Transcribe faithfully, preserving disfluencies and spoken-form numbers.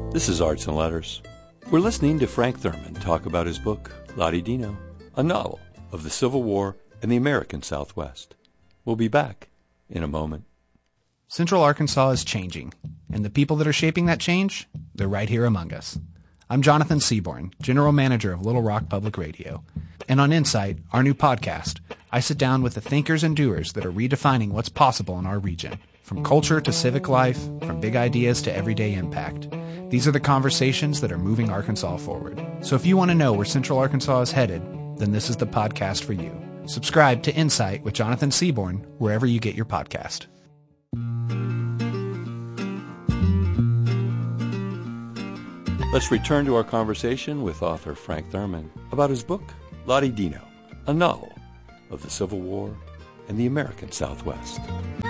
This is Arts and Letters. We're listening to Frank Thurman talk about his book, Lottie Dino, a novel of the Civil War and the American Southwest. We'll be back in a moment. Central Arkansas is changing, and the people that are shaping that change, they're right here among us. I'm Jonathan Seaborn, General Manager of Little Rock Public Radio. And on Insight, our new podcast, I sit down with the thinkers and doers that are redefining what's possible in our region. From culture to civic life, from big ideas to everyday impact. These are the conversations that are moving Arkansas forward. So if you want to know where Central Arkansas is headed, then this is the podcast for you. Subscribe to Insight with Jonathan Seaborn wherever you get your podcast. Let's return to our conversation with author Frank Thurman about his book, Lottie Dino, a novel of the Civil War and the American Southwest.